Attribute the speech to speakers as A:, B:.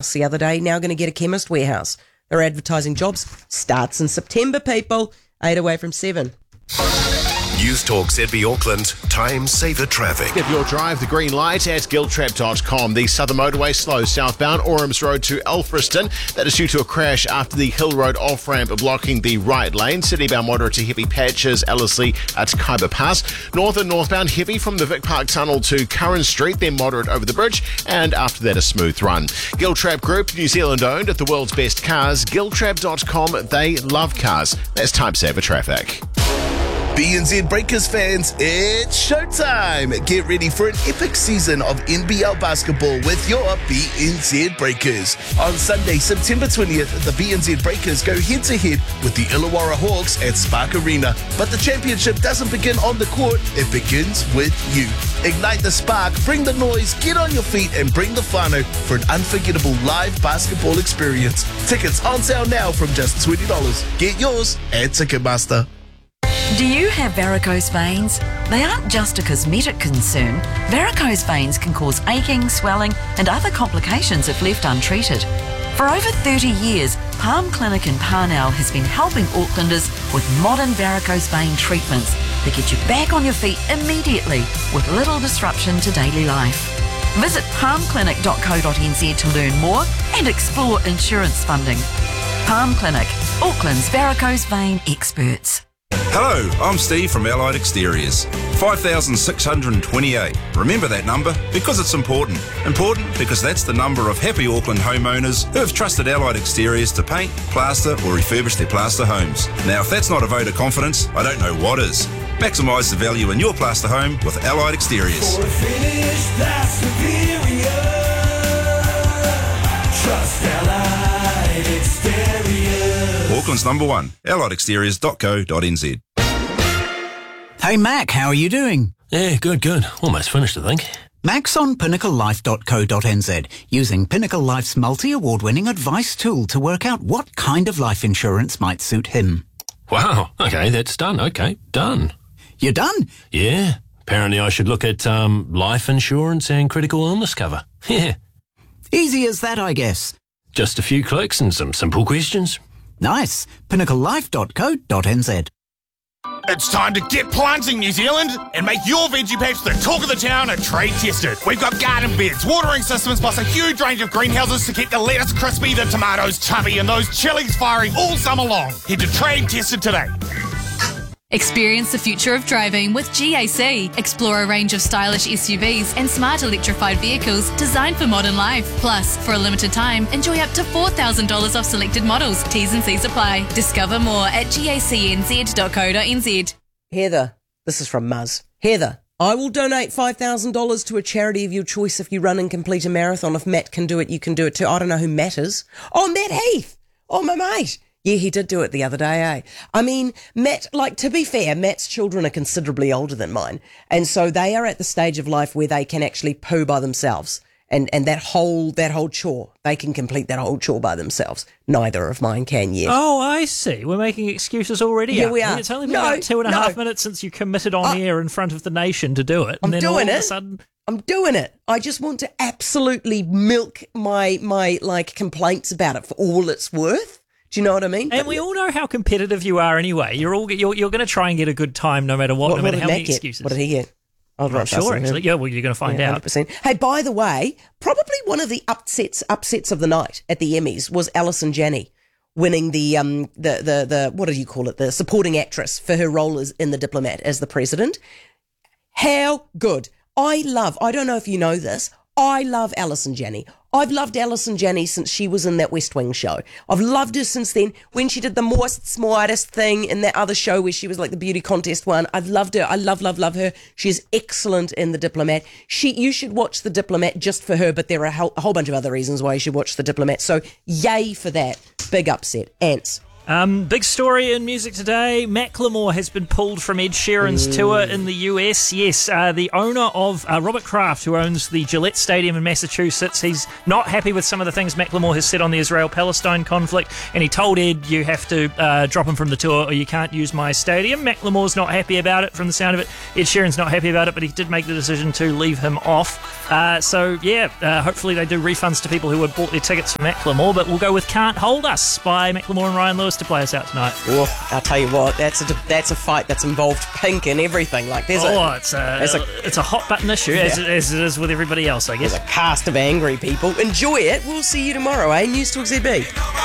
A: warehouse the other day, now going to get a chemist warehouse. They're advertising jobs. Starts in September, people. 8 away from 7.
B: News Talk ZB Auckland, time saver traffic.
C: Give your drive the green light at giltrap.com. The Southern Motorway slow southbound Orams Road to Alfriston. That is due to a crash after the Hill Road off-ramp blocking the right lane. Citybound moderate to heavy patches, Ellerslie at Kaiba Pass. North and northbound heavy from the Vic Park Tunnel to Curran Street, then moderate over the bridge, and after that a smooth run. Giltrap Group, New Zealand owned, at the world's best cars. Giltrap.com, they love cars. That's time saver traffic.
D: BNZ Breakers fans, it's showtime! Get ready for an epic season of NBL basketball with your BNZ Breakers. On Sunday, September 20th, the BNZ Breakers go head-to-head with the Illawarra Hawks at Spark Arena. But the championship doesn't begin on the court, it begins with you. Ignite the spark, bring the noise, get on your feet and bring the whānau for an unforgettable live basketball experience. Tickets on sale now from just $20. Get yours at Ticketmaster.
E: Do you have varicose veins? They aren't just a cosmetic concern. Varicose veins can cause aching, swelling and other complications if left untreated. For over 30 years, Palm Clinic in Parnell has been helping Aucklanders with modern varicose vein treatments that get you back on your feet immediately with little disruption to daily life. Visit palmclinic.co.nz to learn more and explore insurance funding. Palm Clinic, Auckland's varicose vein experts.
F: Hello, I'm Steve from Allied Exteriors. 5,628. Remember that number because it's important. Important because that's the number of happy Auckland homeowners who have trusted Allied Exteriors to paint, plaster or refurbish their plaster homes. Now, if that's not a vote of confidence, I don't know what is. Maximise the value in your plaster home with Allied Exteriors.
G: For a finish that's superior, trust Allied Exteriors.
F: Auckland's number one, alliedexteriors.co.nz.
H: Hey Mac, how are you doing?
I: Yeah, good. Almost finished, I think.
H: Mac's on pinnaclelife.co.nz, using Pinnacle Life's multi-award-winning advice tool to work out what kind of life insurance might suit him.
I: Wow, okay, that's done. Okay, done.
H: You're done?
I: Yeah, apparently I should look at life insurance and critical illness cover. Yeah.
H: Easy as that, I guess.
I: Just a few clicks and some simple questions.
H: Nice. pinnaclelife.co.nz.
J: It's time to get planting, New Zealand, and make your veggie patch the talk of the town and trade tested. We've got garden beds, watering systems, plus a huge range of greenhouses to keep the lettuce crispy, the tomatoes chubby, and those chilies firing all summer long. Head to Trade Tested today.
K: Experience the future of driving with GAC. Explore a range of stylish SUVs and smart electrified vehicles designed for modern life. Plus, for a limited time, enjoy up to $4,000 off selected models. T's and C's apply. Discover more at gacnz.co.nz.
A: Heather, this is from Muzz. Heather, I will donate $5,000 to a charity of your choice if you run and complete a marathon. If Matt can do it, you can do it too. I don't know who Matt is. Oh, Matt Heath. Oh, my mate. Yeah, he did do it the other day, eh? I mean, Matt, to be fair, Matt's children are considerably older than mine. And so they are at the stage of life where they can actually poo by themselves. And that whole chore, they can complete that whole chore by themselves. Neither of mine can yet.
L: Oh, I see. We're making excuses already.
A: Yeah, we are.
L: It's only been about 2.5 minutes since you committed on air in front of the nation to do it. And
A: I'm
L: then all
A: doing
L: of
A: it.
L: a sudden...
A: I'm doing it. I just want to absolutely milk my complaints about it for all it's worth. Do you know what I mean?
L: And we all know how competitive you are anyway. You're going to try and get a good time no matter what, no matter how many excuses.
A: What did he get?
L: I'm not sure, actually. Yeah, well, you're going to find out.
A: 100%. Hey, by the way, probably one of the upsets of the night at the Emmys was Alison Janney winning the what do you call it? The supporting actress for her role in The Diplomat as the president. How good. I don't know if you know this, I love Alison Janney. I've loved Alison Janney since she was in that West Wing show. I've loved her since then when she did the most smartest thing in that other show where she was like the beauty contest one. I've loved her. I love her. She's excellent in The Diplomat. You should watch The Diplomat just for her, but there are a whole bunch of other reasons why you should watch The Diplomat. So yay for that. Big upset. Ants.
L: Big story in music today. Macklemore has been pulled from Ed Sheeran's tour in the US. Yes, the owner of Robert Kraft, who owns the Gillette Stadium in Massachusetts, he's not happy with some of the things Macklemore has said on the Israel-Palestine conflict, and he told Ed, you have to drop him from the tour or you can't use my stadium. Macklemore's not happy about it from the sound of it. Ed Sheeran's not happy about it, but he did make the decision to leave him off. Hopefully they do refunds to people who had bought their tickets for Macklemore, but we'll go with Can't Hold Us by Macklemore and Ryan Lewis to play us out tonight.
A: Oh, I'll tell you what, that's a fight that's involved Pink and everything. Like it's
L: a hot button issue, as it is with everybody else, I guess.
A: There's a cast of angry people. Enjoy it. We'll see you tomorrow, News Talk ZB.